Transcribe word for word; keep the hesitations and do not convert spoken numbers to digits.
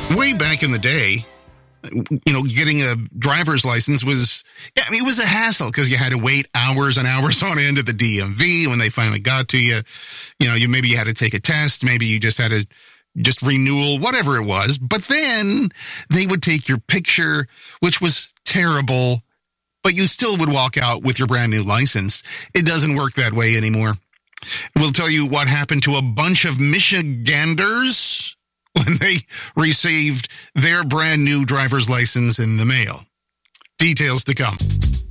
Way back in the day, you know, getting a driver's license was, I mean, it was a hassle because you had to wait hours and hours on end at the D M V when they finally got to you. You know, you maybe you had to take a test. Maybe you just had to just renewal, whatever it was. But then they would take your picture, which was terrible, but you still would walk out with your brand new license. It doesn't work that way anymore. We'll tell you what happened to a bunch of Michiganders when they received their brand new driver's license in the mail. Details to come.